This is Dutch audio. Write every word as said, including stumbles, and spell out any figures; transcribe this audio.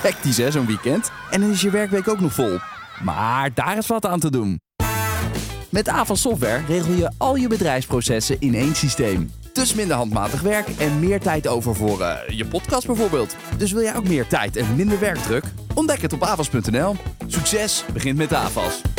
Hectisch hè, zo'n weekend. En dan is je werkweek ook nog vol. Maar daar is wat aan te doen. Met Avas Software regel je al je bedrijfsprocessen in één systeem. Dus minder handmatig werk en meer tijd over voor uh, je podcast bijvoorbeeld. Dus wil jij ook meer tijd en minder werkdruk? Ontdek het op avas punt n l. Succes begint met Avas.